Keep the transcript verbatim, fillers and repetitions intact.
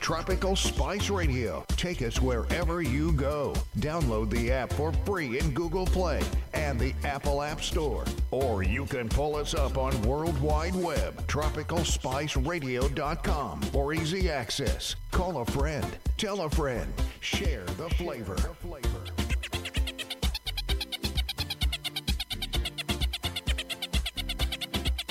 Tropical Spice Radio. Take us wherever you go. Download the app for free in Google Play and the Apple App Store. Or you can pull us up on World Wide Web, tropical spice radio dot com for easy access. Call a friend, tell a friend, share the flavor.